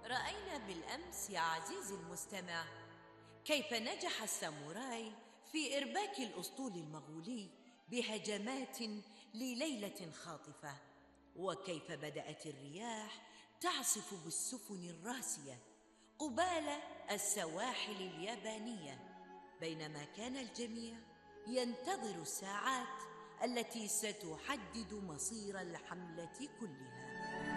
رأينا بالأمس يا عزيزي المستمع كيف نجح الساموراي في إرباك الأسطول المغولي بهجمات لليلة خاطفة، وكيف بدأت الرياح تعصف بالسفن الراسية قبال السواحل اليابانية، بينما كان الجميع ينتظر الساعات التي ستحدد مصير الحملة كلها.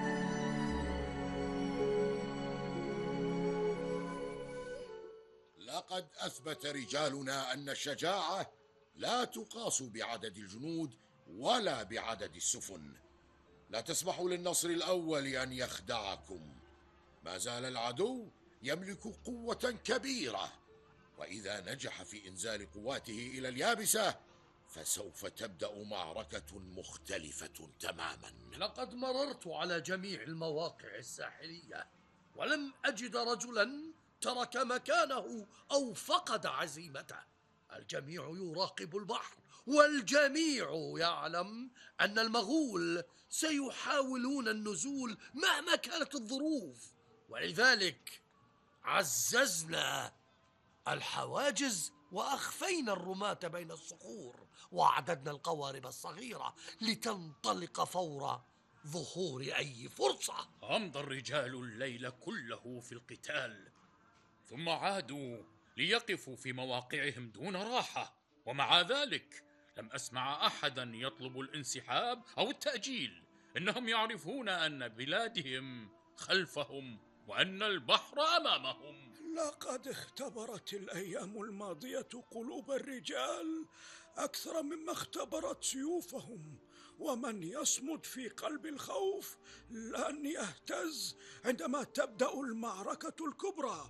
لقد أثبت رجالنا أن الشجاعة لا تقاس بعدد الجنود ولا بعدد السفن. لا تسمحوا للنصر الأول أن يخدعكم. ما زال العدو يملك قوة كبيرة، وإذا نجح في إنزال قواته إلى اليابسة فسوف تبدأ معركة مختلفة تماما. لقد مررت على جميع المواقع الساحلية ولم أجد رجلا ترك مكانه أو فقد عزيمته. الجميع يراقب البحر، والجميع يعلم أن المغول سيحاولون النزول مهما كانت الظروف، ولذلك عززنا الحواجز وأخفينا الرماة بين الصخور وأعددنا القوارب الصغيرة لتنطلق فور ظهور أي فرصة. أمضى الرجال الليل كله في القتال، ثم عادوا ليقفوا في مواقعهم دون راحة، ومع ذلك لم أسمع أحدا يطلب الانسحاب أو التأجيل. إنهم يعرفون أن بلادهم خلفهم وأن البحر أمامهم. لقد اختبرت الأيام الماضية قلوب الرجال أكثر مما اختبرت سيوفهم، ومن يصمد في قلب الخوف لن يهتز عندما تبدأ المعركة الكبرى.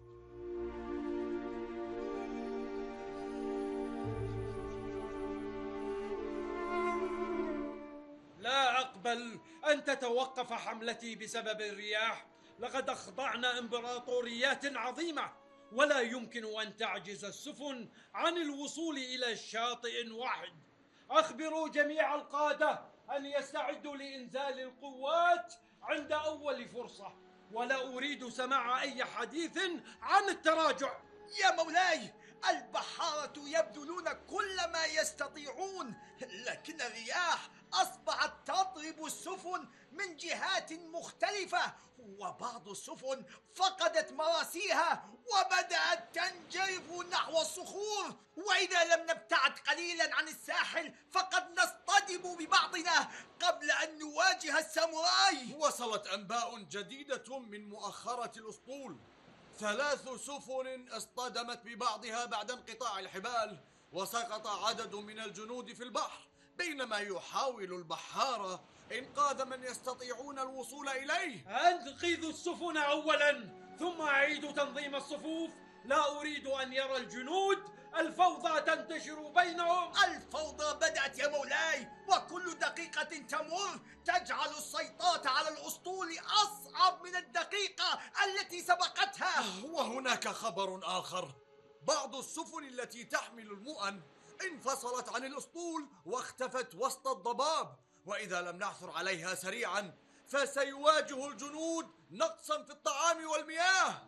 لا أقبل أن تتوقف حملتي بسبب الرياح. لقد أخضعنا إمبراطوريات عظيمة، ولا يمكن أن تعجز السفن عن الوصول إلى شاطئ واحد. أخبروا جميع القادة أن يستعدوا لإنزال القوات عند أول فرصة، ولا أريد سماع أي حديث عن التراجع. يا مولاي، البحارة يبذلون كل ما يستطيعون، لكن الرياح أصبحت تضرب السفن من جهات مختلفة، وبعض السفن فقدت مراسيها وبدأت تنجرف نحو الصخور. وإذا لم نبتعد قليلا عن الساحل فقد نصطدم ببعضنا قبل أن نواجه الساموراي. وصلت أنباء جديدة من مؤخرة الأسطول. 3 سفن اصطدمت ببعضها بعد انقطاع الحبال، وسقط عدد من الجنود في البحر، بينما يحاول البحارة إنقاذ من يستطيعون الوصول إليه. أنقذوا السفن أولا ثم أعيدوا تنظيم الصفوف. لا أريد أن يرى الجنود الفوضى تنتشر بينهم. الفوضى بدأت يا مولاي، وكل دقيقة تمر تجعل السيطرة على الأسطول أصعب من الدقيقة التي سبقتها. وهناك خبر آخر. بعض السفن التي تحمل المؤن انفصلت عن الأسطول واختفت وسط الضباب، وإذا لم نعثر عليها سريعا فسيواجه الجنود نقصا في الطعام والمياه.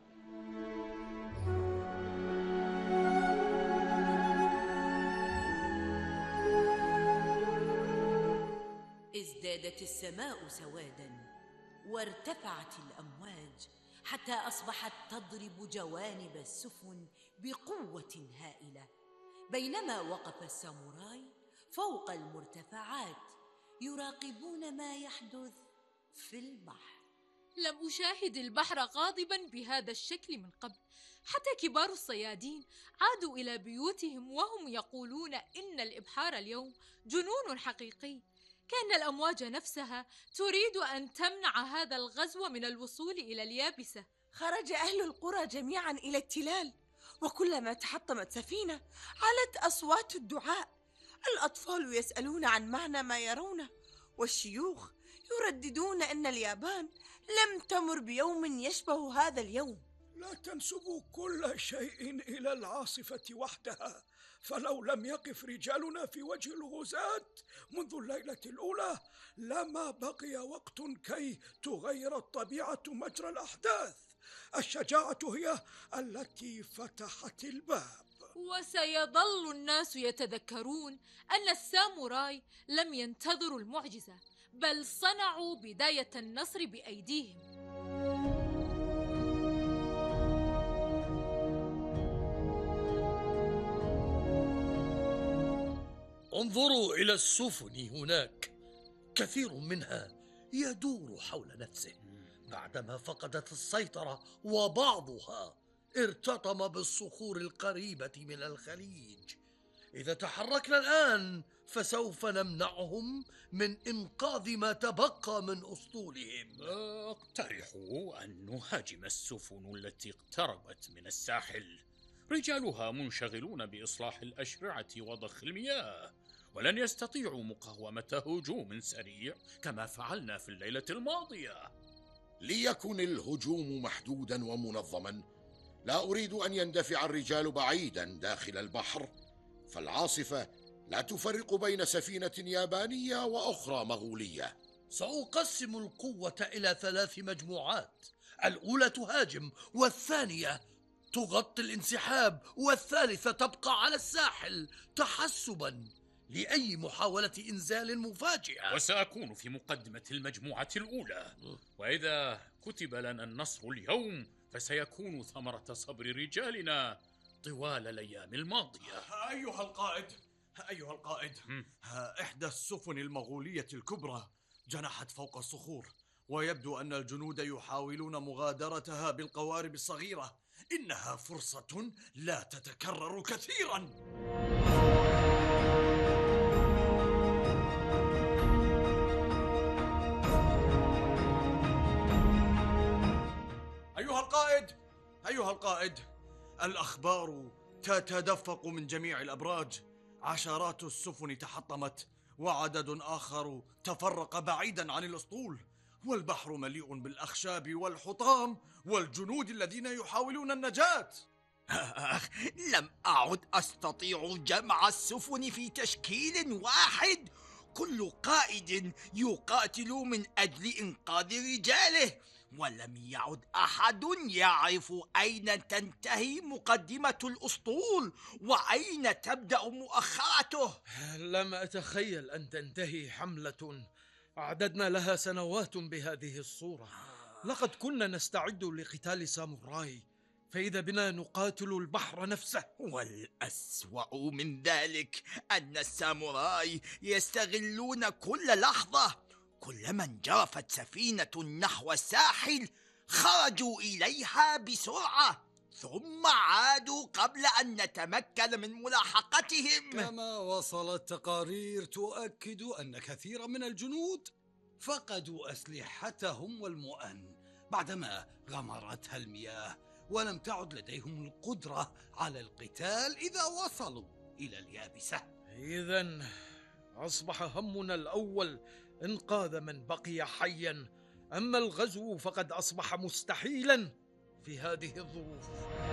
ازدادت السماء سوادا وارتفعت الأمواج حتى أصبحت تضرب جوانب السفن بقوة هائلة، بينما وقف الساموراي فوق المرتفعات يراقبون ما يحدث في البحر. لم أشاهد البحر غاضبا بهذا الشكل من قبل، حتى كبار الصيادين عادوا إلى بيوتهم وهم يقولون إن الإبحار اليوم جنون حقيقي. كأن الأمواج نفسها تريد أن تمنع هذا الغزو من الوصول إلى اليابسة. خرج أهل القرى جميعا إلى التلال، وكلما تحطمت سفينة علت أصوات الدعاء. الأطفال يسألون عن معنى ما يرونه، والشيوخ يرددون أن اليابان لم تمر بيوم يشبه هذا اليوم. لا تنسبوا كل شيء إلى العاصفة وحدها، فلو لم يقف رجالنا في وجه الغزاة منذ الليلة الأولى لما بقي وقت كي تغير الطبيعة مجرى الأحداث. الشجاعة هي التي فتحت الباب. وسيظل الناس يتذكرون أن الساموراي لم ينتظروا المعجزة، بل صنعوا بداية النصر بأيديهم. انظروا إلى السفن هناك، كثير منها يدور حول نفسه بعدما فقدت السيطرة، وبعضها ارتطم بالصخور القريبة من الخليج. إذا تحركنا الآن فسوف نمنعهم من إنقاذ ما تبقى من أسطولهم. أقترح أن نهاجم السفن التي اقتربت من الساحل. رجالها منشغلون بإصلاح الأشرعة وضخ المياه، ولن يستطيعوا مقاومة هجوم سريع كما فعلنا في الليلة الماضية. ليكن الهجوم محدودا ومنظما. لا أريد أن يندفع الرجال بعيدا داخل البحر، فالعاصفة لا تفرق بين سفينة يابانية وأخرى مغولية. سأقسم القوة إلى 3 مجموعات، الأولى تهاجم، والثانية تغطي الانسحاب، والثالثة تبقى على الساحل تحسبا لأي محاولة إنزال مفاجئة. وسأكون في مقدمة المجموعة الأولى، وإذا كتب لنا النصر اليوم فسيكون ثمرة صبر رجالنا طوال الأيام الماضية. أيها القائد، إحدى السفن المغولية الكبرى جنحت فوق الصخور، ويبدو أن الجنود يحاولون مغادرتها بالقوارب الصغيرة. إنها فرصة لا تتكرر كثيرا. أيها القائد، الأخبار تتدفق من جميع الأبراج. عشرات السفن تحطمت، وعدد آخر تفرق بعيدا عن الأسطول، والبحر مليء بالأخشاب والحطام والجنود الذين يحاولون النجاة. لم أعد أستطيع جمع السفن في تشكيل واحد. كل قائد يقاتل من أجل إنقاذ رجاله، ولم يعد أحد يعرف أين تنتهي مقدمة الأسطول وأين تبدأ مؤخرته. لم أتخيل أن تنتهي حملة أعددنا لها سنوات بهذه الصورة. لقد كنا نستعد لقتال ساموراي، فإذا بنا نقاتل البحر نفسه. والأسوأ من ذلك أن الساموراي يستغلون كل لحظة. كلما انجرفت سفينة نحو الساحل خرجوا إليها بسرعة، ثم عادوا قبل أن نتمكن من ملاحقتهم. كما وصلت تقارير تؤكد أن كثيرا من الجنود فقدوا أسلحتهم والمؤن بعدما غمرتها المياه، ولم تعد لديهم القدرة على القتال إذا وصلوا إلى اليابسة. إذن أصبح همنا الأول إنقاذ من بقي حيا، أما الغزو فقد أصبح مستحيلا في هذه الظروف.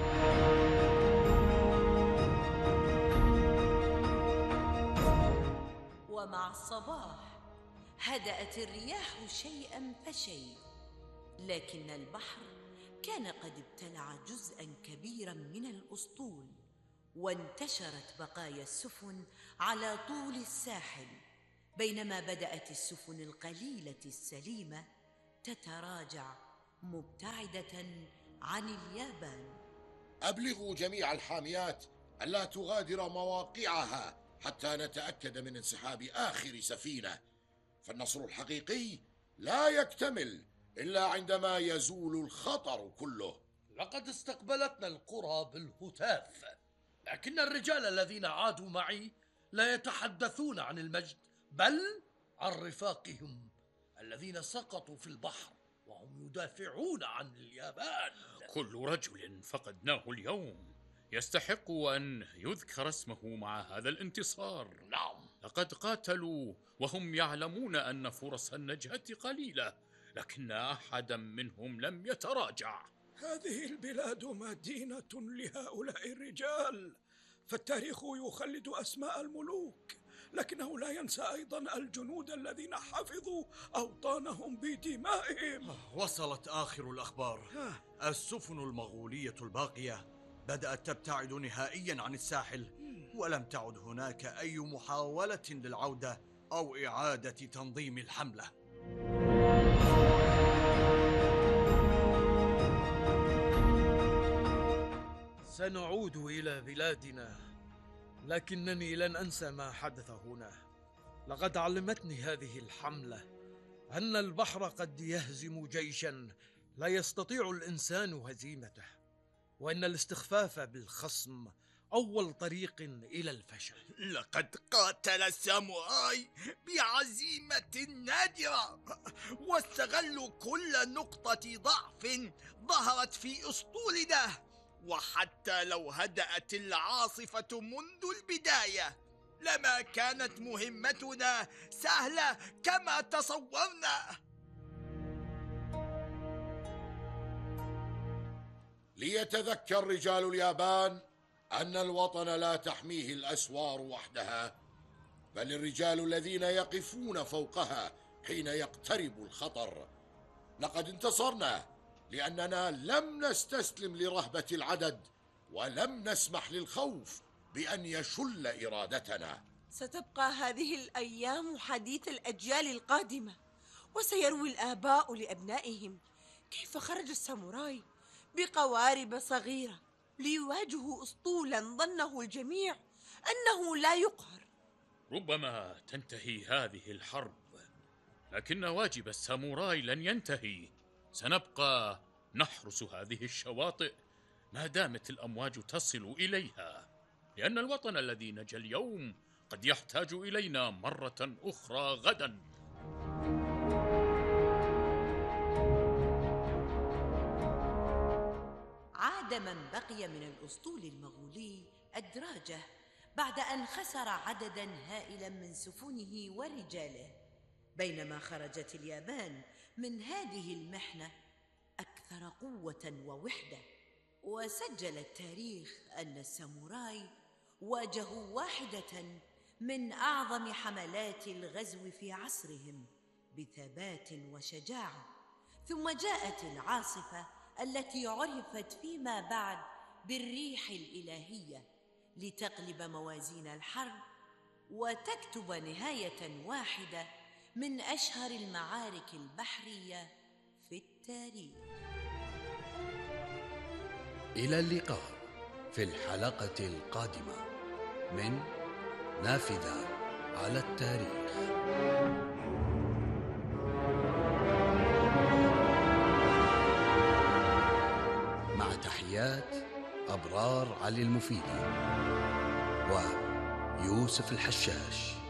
ومع الصباح هدأت الرياح شيئا فشيء، لكن البحر كان قد ابتلع جزءا كبيرا من الأسطول، وانتشرت بقايا السفن على طول الساحل، بينما بدأت السفن القليلة السليمة تتراجع مبتعدة عن اليابان. أبلغوا جميع الحاميات ألا تغادر مواقعها حتى نتأكد من انسحاب آخر سفينة، فالنصر الحقيقي لا يكتمل إلا عندما يزول الخطر كله. لقد استقبلتنا القرى بالهتاف، لكن الرجال الذين عادوا معي لا يتحدثون عن المجد، بل عن رفاقهم الذين سقطوا في البحر وهم يدافعون عن اليابان. كل رجل فقدناه اليوم يستحق أن يذكر اسمه مع هذا الانتصار. نعم، لقد قاتلوا وهم يعلمون أن فرص النجاة قليلة، لكن أحدا منهم لم يتراجع. هذه البلاد مدينة لهؤلاء الرجال، فالتاريخ يخلد أسماء الملوك، لكنه لا ينسى أيضا الجنود الذين حفظوا أوطانهم بدمائهم. وصلت آخر الأخبار. السفن المغولية الباقية بدأت تبتعد نهائيا عن الساحل، ولم تعد هناك أي محاولة للعودة أو إعادة تنظيم الحملة. سنعود إلى بلادنا، لكنني لن أنسى ما حدث هنا. لقد علمتني هذه الحملة أن البحر قد يهزم جيشا لا يستطيع الإنسان هزيمته، وأن الاستخفاف بالخصم أول طريق إلى الفشل. لقد قاتل الساموراي بعزيمة نادرة، واستغلوا كل نقطة ضعف ظهرت في أسطولنا، وحتى لو هدأت العاصفة منذ البداية لما كانت مهمتنا سهلة كما تصورنا. ليتذكر رجال اليابان أن الوطن لا تحميه الأسوار وحدها، بل الرجال الذين يقفون فوقها حين يقترب الخطر. لقد انتصرنا لأننا لم نستسلم لرهبة العدد، ولم نسمح للخوف بأن يشل إرادتنا. ستبقى هذه الأيام حديث الأجيال القادمة، وسيروي الآباء لأبنائهم كيف خرج الساموراي بقوارب صغيرة ليواجهوا أسطولا ظنه الجميع أنه لا يقهر. ربما تنتهي هذه الحرب، لكن واجب الساموراي لن ينتهي. سنبقى نحرس هذه الشواطئ ما دامت الأمواج تصل إليها، لأن الوطن الذي نجا اليوم قد يحتاج إلينا مرة أخرى غدا. عاد من بقي من الأسطول المغولي الدراجة بعد أن خسر عددا هائلا من سفنه ورجاله، بينما خرجت اليابان من هذه المحنة أكثر قوة ووحدة. وسجل التاريخ أن الساموراي واجهوا واحدة من أعظم حملات الغزو في عصرهم بثبات وشجاعة، ثم جاءت العاصفة التي عرفت فيما بعد بالريح الإلهية لتقلب موازين الحرب وتكتب نهاية واحدة من أشهر المعارك البحرية في التاريخ. إلى اللقاء في الحلقة القادمة من نافذة على التاريخ. مع تحيات أبرار علي المفيدي ويوسف الحشاش.